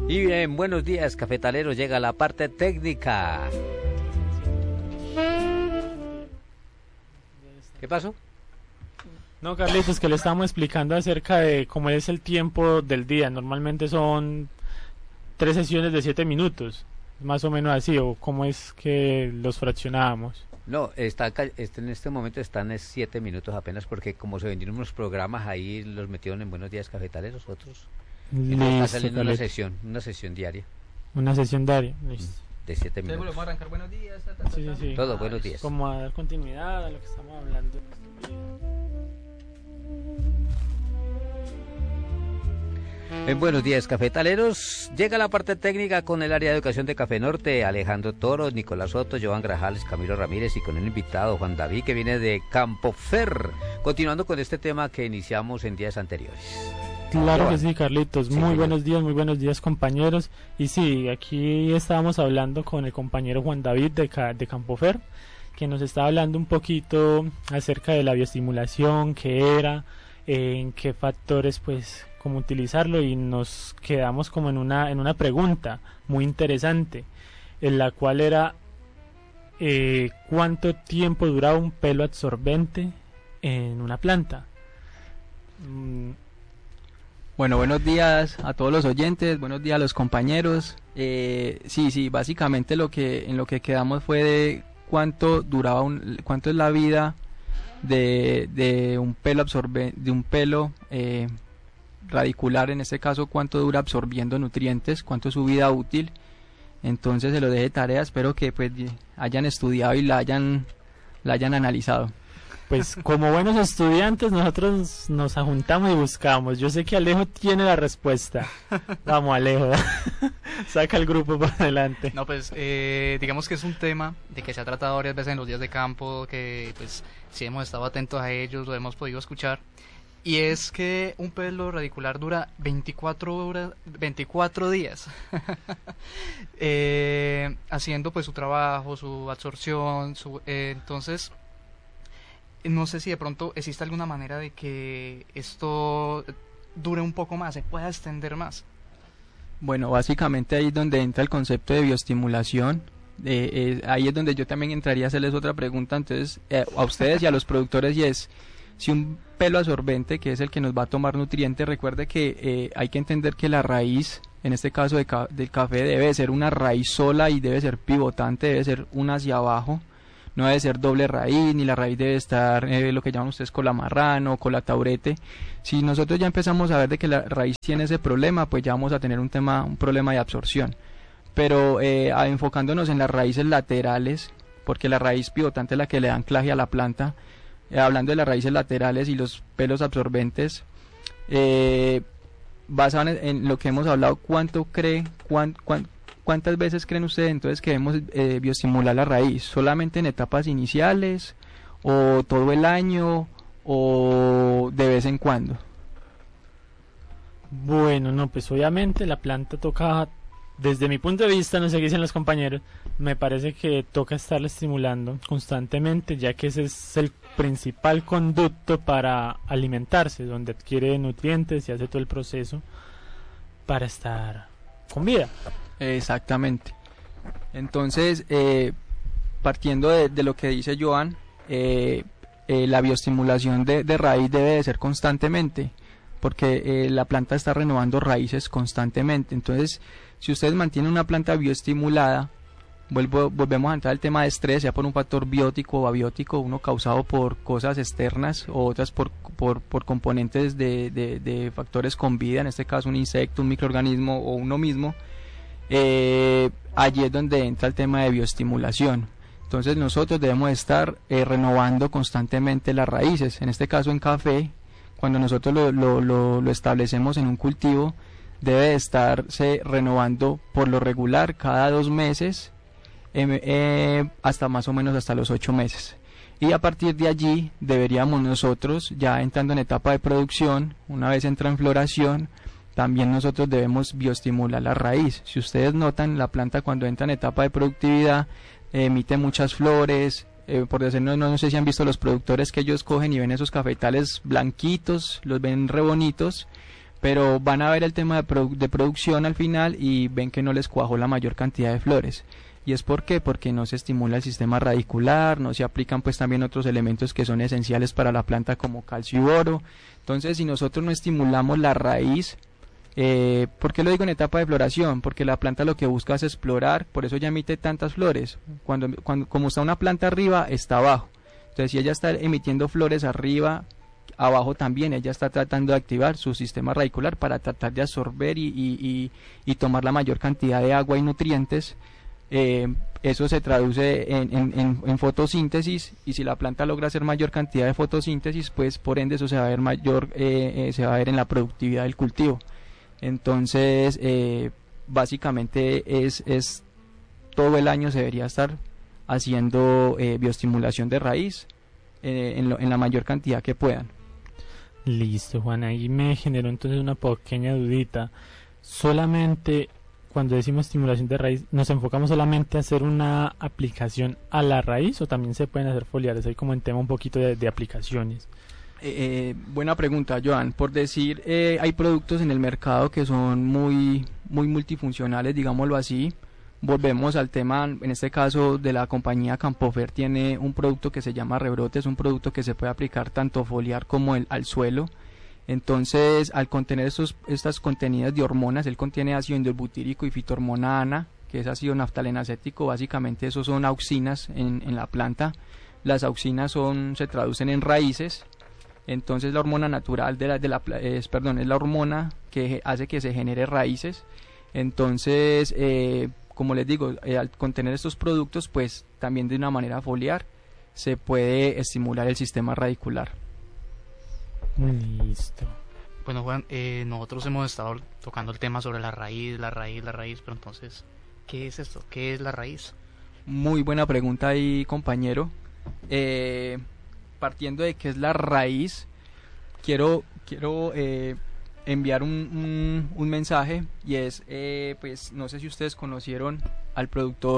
Y bien, buenos días, cafetaleros. Llega la parte técnica. ¿Qué pasó? No, Carlitos, que le estamos explicando acerca de cómo es el tiempo del día. Normalmente son 3 sesiones de 7 minutos, más o menos así, o cómo es que los fraccionábamos. No, en este momento están 7 minutos apenas, porque como se vendieron unos programas ahí, los metieron en Buenos Días Cafetaleros, otros. Está saliendo una sesión diaria. Una sesión diaria, listo. De 7 minutos. Vamos a arrancar buenos días. Sí. Todo, buenos días. Como a dar continuidad a lo que estamos hablando. En Buenos Días Cafetaleros llega la parte técnica con el área de educación de Café Norte, Alejandro Toro, Nicolás Soto, Joan Grajales, Camilo Ramírez y con el invitado Juan David que viene de Campofer, continuando con este tema que iniciamos en días anteriores. Claro Joan. que sí, Carlitos, muy buenos días compañeros. Y sí, aquí estábamos hablando con el compañero Juan David de Campofer, que nos está hablando un poquito acerca de la bioestimulación, qué era, en qué factores pues cómo utilizarlo, y nos quedamos como en una pregunta muy interesante, en la cual era ¿cuánto tiempo duraba un pelo absorbente en una planta? Bueno, buenos días a todos los oyentes, buenos días a los compañeros. Sí, básicamente en lo que quedamos fue de cuánto es la vida de un pelo de un pelo radicular, en este caso, cuánto dura absorbiendo nutrientes, cuánto es su vida útil. Entonces se lo dejé de tarea, espero que pues hayan estudiado y la hayan analizado. Pues como buenos estudiantes nosotros nos juntamos y buscamos. Yo sé que Alejo tiene la respuesta. Vamos, Alejo, saca el grupo por adelante. No, pues digamos que es un tema de que se ha tratado varias veces en los días de campo, que pues sí hemos estado atentos a ellos, lo hemos podido escuchar. Y es que un pelo radicular dura 24 días haciendo pues su trabajo, su absorción, entonces no sé si de pronto existe alguna manera de que esto dure un poco más, se pueda extender más. Bueno, básicamente ahí es donde entra el concepto de bioestimulación. Ahí es donde yo también entraría a hacerles otra pregunta entonces a ustedes y a los productores, y es si un pelo absorbente, que es el que nos va a tomar nutrientes, recuerde que hay que entender que la raíz, en este caso del café, debe ser una raíz sola y debe ser pivotante, debe ser una hacia abajo, no debe ser doble raíz, ni la raíz debe estar lo que llaman ustedes colamarrano o colataurete. Si nosotros ya empezamos a ver de que la raíz tiene ese problema, pues ya vamos a tener un problema de absorción. Pero enfocándonos en las raíces laterales, porque la raíz pivotante es la que le da anclaje a la planta, hablando de las raíces laterales y los pelos absorbentes, basado en lo que hemos hablado, ¿cuántas veces creen ustedes entonces que debemos bioestimular la raíz? ¿Solamente en etapas iniciales, o todo el año, o de vez en cuando? Bueno, no, pues obviamente la planta toca, desde mi punto de vista, no sé qué dicen los compañeros, me parece que toca estarla estimulando constantemente, ya que ese es el principal conducto para alimentarse, donde adquiere nutrientes y hace todo el proceso para estar con vida. Exactamente. Entonces, partiendo de lo que dice Joan, la bioestimulación de raíz debe de ser constantemente, porque la planta está renovando raíces constantemente. Entonces, si ustedes mantienen una planta bioestimulada, volvemos a entrar al tema de estrés, sea por un factor biótico o abiótico, uno causado por cosas externas o otras por componentes de factores con vida, en este caso un insecto, un microorganismo o uno mismo. Allí es donde entra el tema de bioestimulación. Entonces nosotros debemos estar renovando constantemente las raíces. En este caso en café, cuando nosotros lo establecemos en un cultivo, debe estarse renovando por lo regular cada 2 meses, hasta más o menos hasta los 8 meses. Y a partir de allí deberíamos nosotros, ya entrando en etapa de producción, una vez entra en floración, también nosotros debemos bioestimular la raíz. Si ustedes notan, la planta cuando entra en etapa de productividad emite muchas flores, por decirlo, no sé si han visto los productores que ellos cogen y ven esos cafetales blanquitos, los ven re bonitos, pero van a ver el tema de producción al final y ven que no les cuajó la mayor cantidad de flores. ¿Y es por qué? Porque no se estimula el sistema radicular, no se aplican pues también otros elementos que son esenciales para la planta como calcio y boro. Entonces, si nosotros no estimulamos la raíz, ¿por qué lo digo en etapa de floración? Porque la planta lo que busca es explorar, por eso ya emite tantas flores. Como está una planta arriba, está abajo. Entonces, si ella está emitiendo flores arriba, abajo también, ella está tratando de activar su sistema radicular para tratar de absorber y tomar la mayor cantidad de agua y nutrientes. Eso se traduce en fotosíntesis, y si la planta logra hacer mayor cantidad de fotosíntesis, pues por ende eso se va a ver se va a ver en la productividad del cultivo. Entonces, básicamente es todo el año se debería estar haciendo bioestimulación de raíz en la mayor cantidad que puedan. Listo, Juan, ahí me generó entonces una pequeña dudita. Solamente cuando decimos estimulación de raíz, ¿nos enfocamos solamente a hacer una aplicación a la raíz o también se pueden hacer foliares? Hay como en tema un poquito de aplicaciones. Buena pregunta, Joan. Por decir, hay productos en el mercado que son muy multifuncionales, digámoslo así. Volvemos al tema, en este caso de la compañía Campofer, tiene un producto que se llama Rebrote, es un producto que se puede aplicar tanto foliar como al suelo. Entonces, al contener estas contenidas de hormonas, él contiene ácido endolbutírico y fitohormona ANA, que es ácido naftalenacético. Básicamente esos son auxinas en la planta. Las auxinas se traducen en raíces. Entonces la hormona natural es la hormona que hace que se genere raíces. Entonces, como les digo, al contener estos productos, pues también de una manera foliar se puede estimular el sistema radicular. Listo. Bueno, Juan, nosotros hemos estado tocando el tema sobre la raíz, pero entonces, ¿qué es esto? ¿Qué es la raíz? Muy buena pregunta ahí, compañero. Partiendo de qué es la raíz, quiero enviar un mensaje, y es, pues no sé si ustedes conocieron al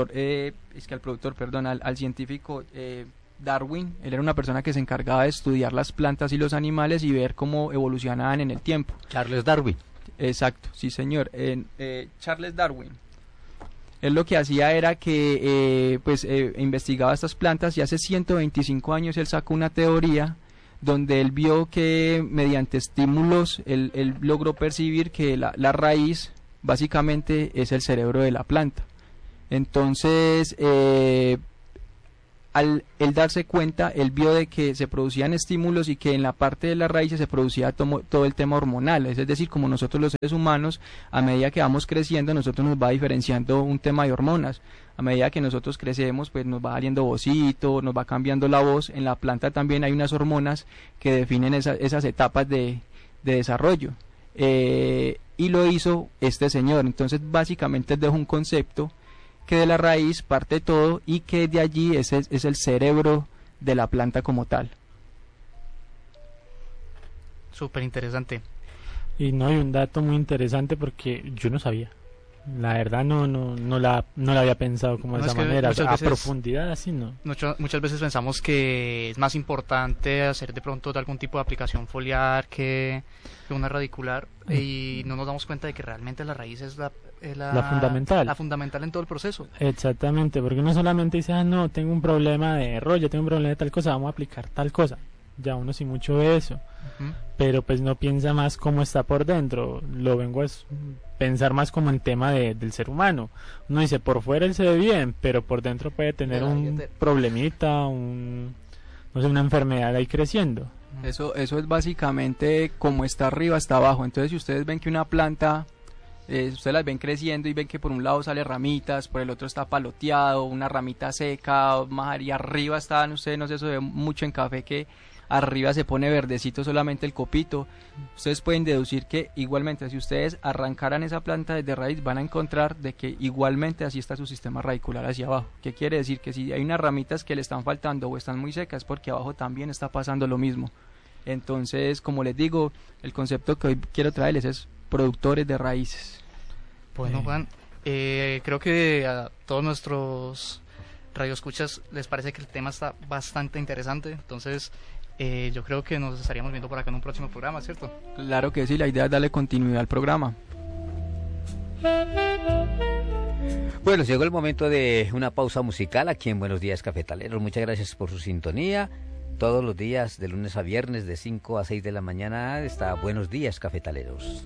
científico Darwin. Él era una persona que se encargaba de estudiar las plantas y los animales y ver cómo evolucionaban en el tiempo. Charles Darwin. Exacto, sí señor. Charles Darwin. Él lo que hacía era que investigaba estas plantas, y hace 125 años él sacó una teoría donde él vio que mediante estímulos él logró percibir que la raíz básicamente es el cerebro de la planta. Entonces, al él darse cuenta, él vio de que se producían estímulos y que en la parte de las raíces se producía todo el tema hormonal. Es decir, como nosotros los seres humanos, a medida que vamos creciendo, nosotros nos va diferenciando un tema de hormonas. A medida que nosotros crecemos, pues nos va saliendo vocito, nos va cambiando la voz. En la planta también hay unas hormonas que definen esas etapas de desarrollo. Y lo hizo este señor. Entonces, básicamente dejó un concepto que de la raíz parte todo, y que de allí es el cerebro de la planta como tal. Súper interesante. Y no hay un dato muy interesante porque yo no sabía. La verdad no la había pensado como de esa manera, a profundidad así no. Muchas veces pensamos que es más importante hacer de pronto algún tipo de aplicación foliar que una radicular, y no nos damos cuenta de que realmente la raíz es la fundamental. La fundamental en todo el proceso. Exactamente, porque uno solamente dice, no, tengo un problema de rollo, tengo un problema de tal cosa, vamos a aplicar tal cosa. Ya uno sí mucho ve eso, pero pues no piensa más cómo está por dentro. Lo vengo a pensar más como en tema del ser humano. Uno dice, por fuera él se ve bien, pero por dentro puede tener un problemita, no sé, una enfermedad ahí creciendo. Eso es básicamente como está arriba, está abajo. Entonces, si ustedes ven que una planta, ustedes las ven creciendo y ven que por un lado sale ramitas, por el otro está paloteado, una ramita seca, más y arriba están, ustedes no sé, eso se ve mucho en café, que arriba se pone verdecito solamente el copito. Ustedes pueden deducir que igualmente, si ustedes arrancaran esa planta desde raíz, van a encontrar de que igualmente así está su sistema radicular hacia abajo. ¿Qué quiere decir? Que si hay unas ramitas que le están faltando o están muy secas, porque abajo también está pasando lo mismo. Entonces, como les digo, el concepto que hoy quiero traerles es productores de raíces. Bueno, Juan, creo que a todos nuestros radioescuchas les parece que el tema está bastante interesante. Entonces, yo creo que nos estaríamos viendo por acá en un próximo programa, ¿cierto? Claro que sí, la idea es darle continuidad al programa. Bueno, llegó el momento de una pausa musical aquí en Buenos Días Cafetaleros. Muchas gracias por su sintonía. Todos los días, de lunes a viernes, de 5 a 6 de la mañana, está Buenos Días Cafetaleros.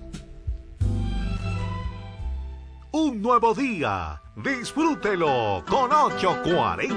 Un nuevo día. Disfrútelo con 840.